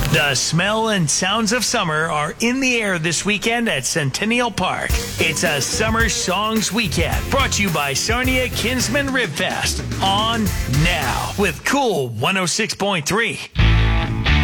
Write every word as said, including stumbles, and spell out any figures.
The smell and sounds of summer are in the air this weekend at Centennial Park. It's a Summer Songs Weekend, brought to you by Sarnia Kinsman Rib Fest. On now with Cool one oh six point three.